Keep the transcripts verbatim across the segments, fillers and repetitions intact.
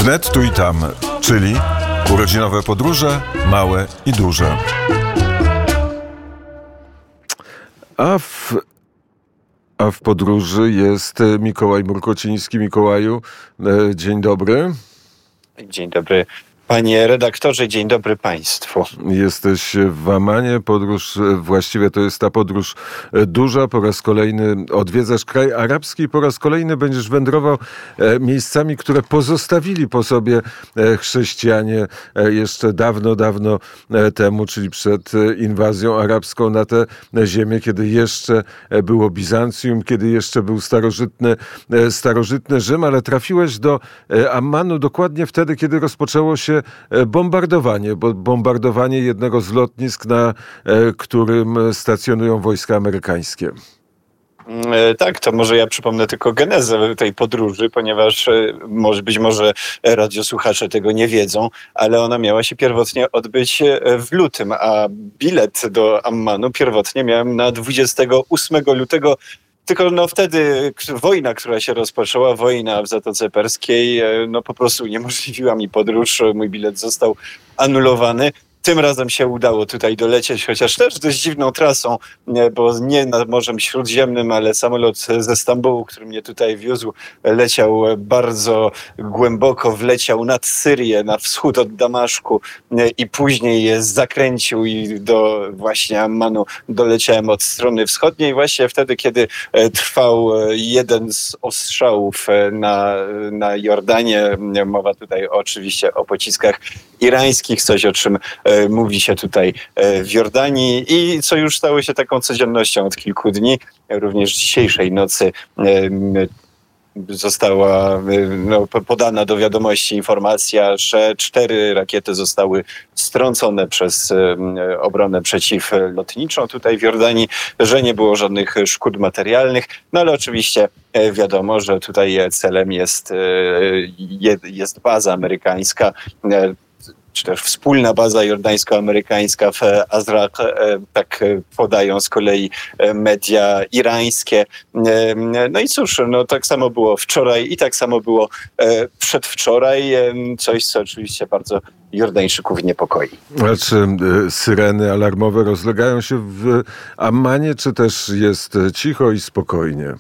Wnet tu i tam, czyli urodzinowe podróże, małe i duże. A w, a w podróży jest Mikołaj Murkociński. Mikołaju, dzień dobry. Dzień dobry, panie redaktorze, dzień dobry państwu. Jesteś w Ammanie, podróż, właściwie to jest ta podróż duża, po raz kolejny odwiedzasz kraj arabski, po raz kolejny będziesz wędrował miejscami, które pozostawili po sobie chrześcijanie jeszcze dawno, dawno temu, czyli przed inwazją arabską na tę ziemię, kiedy jeszcze było Bizancjum, kiedy jeszcze był starożytny, starożytny Rzym, ale trafiłeś do Ammanu dokładnie wtedy, kiedy rozpoczęło się bombardowanie, bo bombardowanie jednego z lotnisk, na którym stacjonują wojska amerykańskie. Tak, to może ja przypomnę tylko genezę tej podróży, ponieważ może, być może radiosłuchacze tego nie wiedzą, ale ona miała się pierwotnie odbyć w lutym, a bilet do Ammanu pierwotnie miałem na dwudziestego ósmego lutego. Tylko no wtedy wojna, która się rozpoczęła, wojna w Zatoce Perskiej, no po prostu uniemożliwiła mi podróż. Mój bilet został anulowany. Tym razem się udało tutaj dolecieć, chociaż też dość dziwną trasą, bo nie nad Morzem Śródziemnym, ale samolot ze Stambułu, który mnie tutaj wiózł, leciał bardzo głęboko, wleciał nad Syrię, na wschód od Damaszku i później zakręcił i do właśnie Ammanu doleciałem od strony wschodniej, właśnie wtedy, kiedy trwał jeden z ostrzałów na, na Jordanię. Mowa tutaj oczywiście o pociskach irańskich, coś o czym mówi się tutaj w Jordanii i co już stało się taką codziennością od kilku dni. Również dzisiejszej nocy została no, podana do wiadomości informacja, że cztery rakiety zostały strącone przez obronę przeciwlotniczą tutaj w Jordanii, że nie było żadnych szkód materialnych, no ale oczywiście wiadomo, że tutaj celem jest, jest baza amerykańska, czy też wspólna baza jordańsko-amerykańska w Azraq, tak podają z kolei media irańskie. No i cóż, no tak samo było wczoraj i tak samo było przedwczoraj, coś co oczywiście bardzo Jordańczyków niepokoi. A czy syreny alarmowe rozlegają się w Ammanie, czy też jest cicho i spokojnie?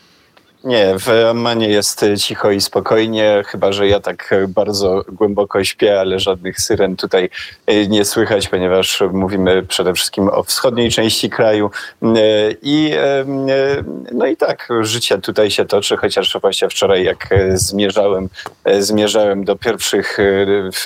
Nie, w Ammanie jest cicho i spokojnie, chyba że ja tak bardzo głęboko śpię, ale żadnych syren tutaj nie słychać, ponieważ mówimy przede wszystkim o wschodniej części kraju. I, no i tak, życie tutaj się toczy, chociaż właśnie wczoraj jak zmierzałem, zmierzałem do pierwszych, w,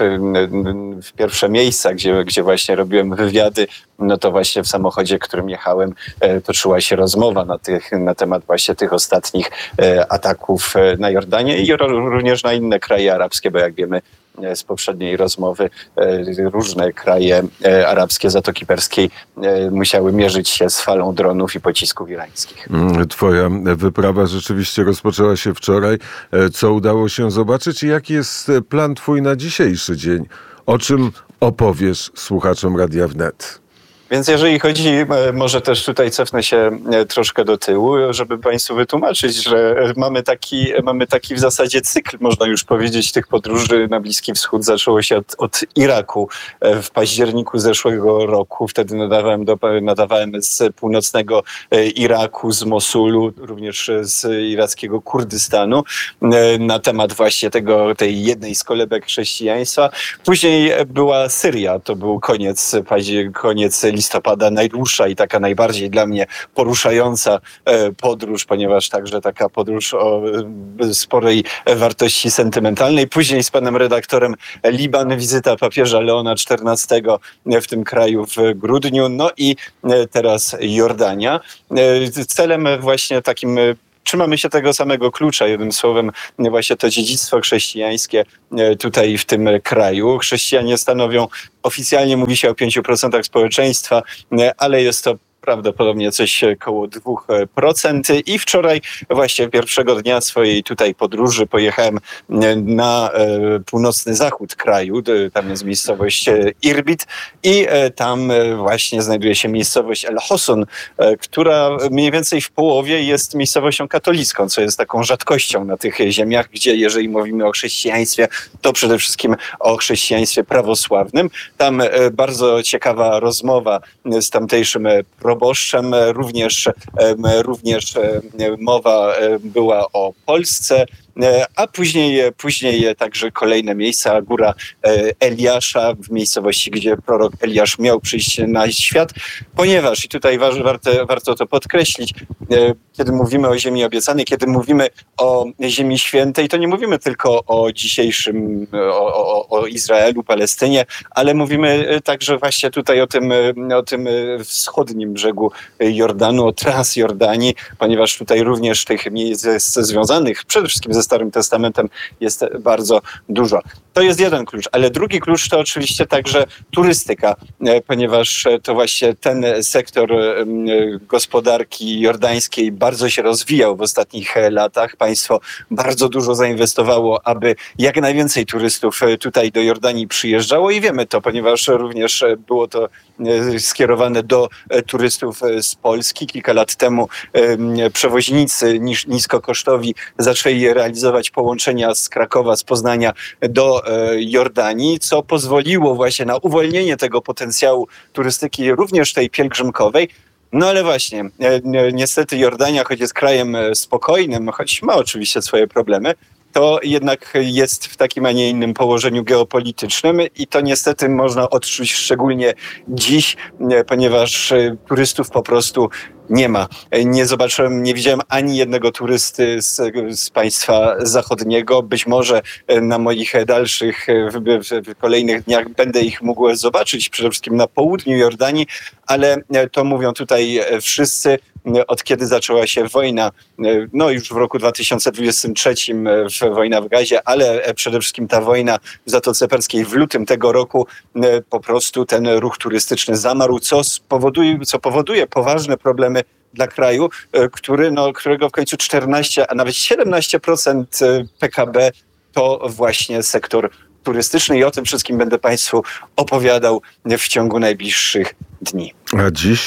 w pierwsze miejsca, gdzie, gdzie właśnie robiłem wywiady, no to właśnie w samochodzie, którym jechałem, toczyła się rozmowa na, tych, na temat właśnie tych ostatnich ataków na Jordanię i również na inne kraje arabskie, bo jak wiemy z poprzedniej rozmowy, różne kraje arabskie Zatoki Perskiej musiały mierzyć się z falą dronów i pocisków irańskich. Twoja wyprawa rzeczywiście rozpoczęła się wczoraj. Co udało się zobaczyć i jaki jest plan twój na dzisiejszy dzień? O czym opowiesz słuchaczom Radia Wnet? Więc jeżeli chodzi, może też tutaj cofnę się troszkę do tyłu, żeby państwu wytłumaczyć, że mamy taki, mamy taki w zasadzie cykl, można już powiedzieć, tych podróży na Bliski Wschód. Zaczęło się od, od Iraku w październiku zeszłego roku. Wtedy nadawałem, do, nadawałem z północnego Iraku, z Mosulu, również z irackiego Kurdystanu na temat właśnie tego, tej jednej z kolebek chrześcijaństwa. Później była Syria, to był koniec, koniec listopada, najdłuższa i taka najbardziej dla mnie poruszająca podróż, ponieważ także taka podróż o sporej wartości sentymentalnej. Później z panem redaktorem Liban, wizyta papieża Leona czternastego w tym kraju w grudniu, no i teraz Jordania. Celem właśnie takim trzymamy się tego samego klucza, jednym słowem właśnie to dziedzictwo chrześcijańskie tutaj w tym kraju. Chrześcijanie stanowią, oficjalnie mówi się o pięciu procentach społeczeństwa, ale jest to prawdopodobnie coś koło dwa procent. I wczoraj właśnie pierwszego dnia swojej tutaj podróży pojechałem na północny zachód kraju. Tam jest miejscowość Irbit i tam właśnie znajduje się miejscowość El Hoson, która mniej więcej w połowie jest miejscowością katolicką, co jest taką rzadkością na tych ziemiach, gdzie jeżeli mówimy o chrześcijaństwie, to przede wszystkim o chrześcijaństwie prawosławnym. Tam bardzo ciekawa rozmowa z tamtejszym proboszczem, również, również mowa była o Polsce, a później, później także kolejne miejsca, góra Eliasza w miejscowości, gdzie prorok Eliasz miał przyjść na świat, ponieważ, i tutaj warto, warto to podkreślić, kiedy mówimy o ziemi obiecanej, kiedy mówimy o ziemi świętej, to nie mówimy tylko o dzisiejszym, o, o, o Izraelu, Palestynie, ale mówimy także właśnie tutaj o tym, o tym wschodnim brzegu Jordanu, o Transjordanii, ponieważ tutaj również tych miejsc związanych przede wszystkim ze Starym Testamentem jest bardzo dużo. To jest jeden klucz, ale drugi klucz to oczywiście także turystyka, ponieważ to właśnie ten sektor gospodarki jordańskiej bardzo się rozwijał w ostatnich latach. Państwo bardzo dużo zainwestowało, aby jak najwięcej turystów tutaj do Jordanii przyjeżdżało i wiemy to, ponieważ również było to skierowane do turystów z Polski. Kilka lat temu przewoźnicy niskokosztowi zaczęli realizować połączenia z Krakowa, z Poznania do Jordanii, co pozwoliło właśnie na uwolnienie tego potencjału turystyki, również tej pielgrzymkowej. No ale właśnie, niestety Jordania, choć jest krajem spokojnym, choć ma oczywiście swoje problemy, to jednak jest w takim, a nie innym położeniu geopolitycznym i to niestety można odczuć szczególnie dziś, ponieważ turystów po prostu nie ma. Nie zobaczyłem, nie widziałem ani jednego turysty z, z państwa zachodniego. Być może na moich dalszych, w, w kolejnych dniach będę ich mógł zobaczyć, przede wszystkim na południu Jordanii, ale to mówią tutaj wszyscy. Od kiedy zaczęła się wojna, no już w roku dwa tysiące dwudziestym trzecim wojna w Gazie, ale przede wszystkim ta wojna w Zatoce Perskiej w lutym tego roku, po prostu ten ruch turystyczny zamarł, co spowoduje, co powoduje poważne problemy dla kraju, który, no, którego w końcu czternaście, a nawet siedemnaście procent P K B to właśnie sektor turystyczny i o tym wszystkim będę Państwu opowiadał w ciągu najbliższych dni. A dziś?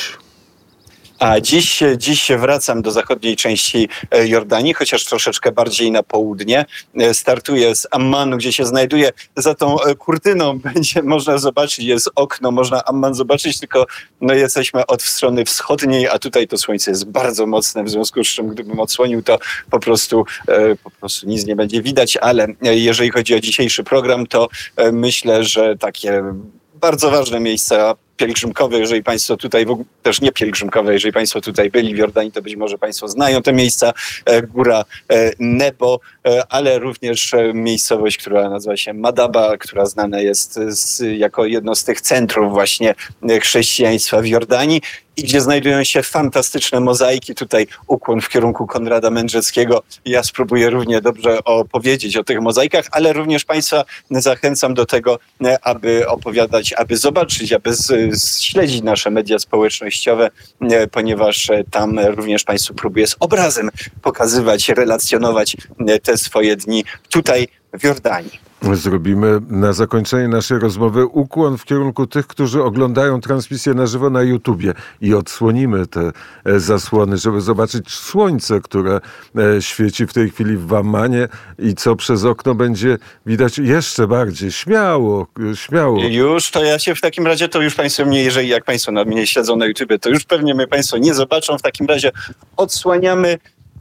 A dziś, dziś wracam do zachodniej części Jordanii, chociaż troszeczkę bardziej na południe. Startuję z Ammanu, gdzie się znajduję. Za tą kurtyną będzie można zobaczyć, jest okno, można Amman zobaczyć, tylko no jesteśmy od strony wschodniej, a tutaj to słońce jest bardzo mocne, w związku z czym gdybym odsłonił, to po prostu, po prostu nic nie będzie widać, ale jeżeli chodzi o dzisiejszy program, to myślę, że takie bardzo ważne miejsca pielgrzymkowe, jeżeli Państwo tutaj, w ogóle, też nie pielgrzymkowe, jeżeli Państwo tutaj byli w Jordanii, to być może Państwo znają te miejsca, góra Nebo, ale również miejscowość, która nazywa się Madaba, która znana jest z, jako jedno z tych centrów właśnie chrześcijaństwa w Jordanii i gdzie znajdują się fantastyczne mozaiki. Tutaj ukłon w kierunku Konrada Mędrzeckiego. Ja spróbuję równie dobrze opowiedzieć o tych mozaikach, ale również Państwa zachęcam do tego, aby opowiadać, aby zobaczyć, aby z, śledzić nasze media społecznościowe, ponieważ tam również Państwu próbuję z obrazem pokazywać, relacjonować te swoje dni tutaj w Jordanii. Zrobimy na zakończenie naszej rozmowy ukłon w kierunku tych, którzy oglądają transmisję na żywo na YouTubie i odsłonimy te zasłony, żeby zobaczyć słońce, które świeci w tej chwili w Ammanie i co przez okno będzie widać jeszcze bardziej. Śmiało, śmiało. Już, to ja się w takim razie, to już Państwo mnie, jeżeli jak Państwo na mnie śledzą na YouTubie, to już pewnie mnie Państwo nie zobaczą. W takim razie odsłaniamy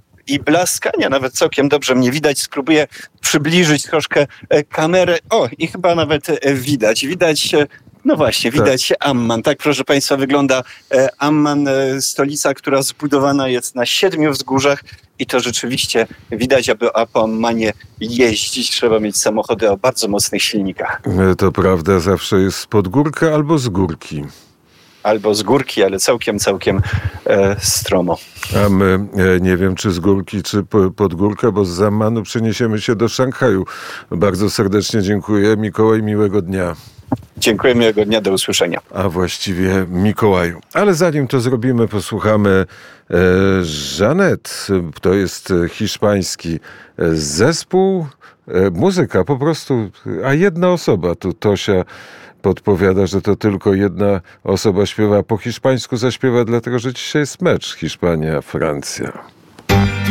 i blaskania nawet całkiem dobrze mnie widać. Spróbuję przybliżyć troszkę kamerę. O, i chyba nawet widać. Widać, no właśnie, widać tak. Amman. Tak, proszę Państwa, wygląda Amman, stolica, która zbudowana jest na siedmiu wzgórzach i to rzeczywiście widać, aby po Ammanie jeździć, trzeba mieć samochody o bardzo mocnych silnikach. To prawda, zawsze jest pod górkę albo z górki. Albo z górki, ale całkiem, całkiem e, stromo. A my e, nie wiem, czy z górki, czy po, pod górkę, bo z Ammanu przeniesiemy się do Szanghaju. Bardzo serdecznie dziękuję. Mikołaj, miłego dnia. Dziękuję, miłego dnia, do usłyszenia. A właściwie Mikołaju. Ale zanim to zrobimy, posłuchamy e, Żanet. To jest hiszpański zespół, e, muzyka po prostu, a jedna osoba. Tu Tosia podpowiada, że to tylko jedna osoba śpiewa. Po hiszpańsku zaśpiewa, dlatego że dzisiaj jest mecz Hiszpania-Francja.